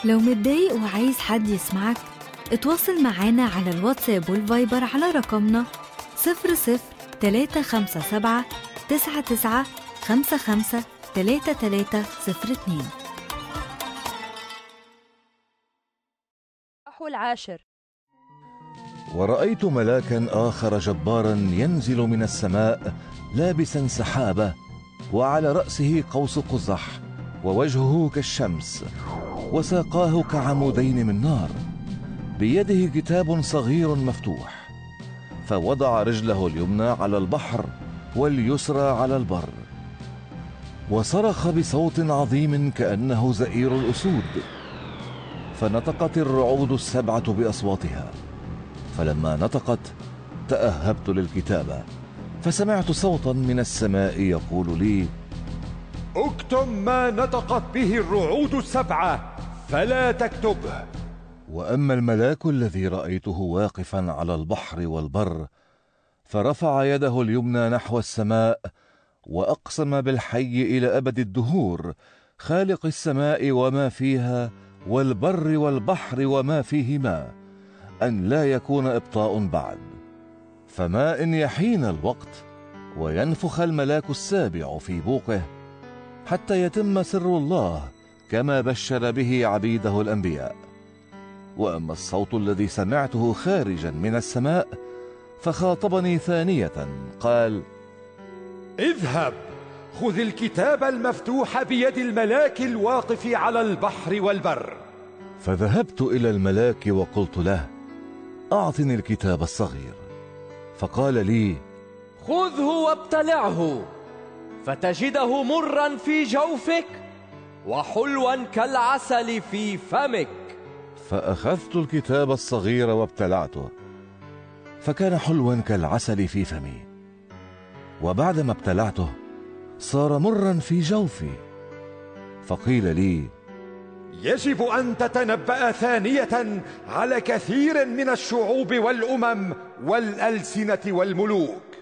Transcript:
لو متضايق وعايز حد يسمعك، اتواصل معانا على الواتساب والفايبر على رقمنا 00-357 99 55 3302. العاشر. ورأيت ملاكا آخر جبارا ينزل من السماء لابسا سحابة، وعلى رأسه قوس قزح، ووجهه كالشمس، وساقاه كعمودين من نار، بيده كتاب صغير مفتوح، فوضع رجله اليمنى على البحر واليسرى على البر، وصرخ بصوت عظيم كأنه زئير الأسود، فنطقت الرعود السبعة بأصواتها. فلما نطقت تأهبت للكتابة، فسمعت صوتا من السماء يقول لي: اكتب ما نطقت به الرعود السبعة فلا تكتبه. وأما الملاك الذي رأيته واقفا على البحر والبر، فرفع يده اليمنى نحو السماء، وأقسم بالحي إلى أبد الدهور، خالق السماء وما فيها والبر والبحر وما فيهما، أن لا يكون إبطاء بعد، فما إن يحين الوقت وينفخ الملاك السابع في بوقه، حتى يتم سر الله كما بشر به عبيده الأنبياء. وأما الصوت الذي سمعته خارجا من السماء فخاطبني ثانية قال: اذهب، خذ الكتاب المفتوح بيد الملاك الواقف على البحر والبر. فذهبت إلى الملاك وقلت له: أعطني الكتاب الصغير. فقال لي: خذه وابتلعه، فتجده مرا في جوفك وحلوا كالعسل في فمك. فأخذت الكتاب الصغير وابتلعته، فكان حلوا كالعسل في فمي، وبعدما ابتلعته صار مرا في جوفي. فقيل لي: يجب أن تتنبأ ثانية على كثير من الشعوب والأمم والألسنة والملوك.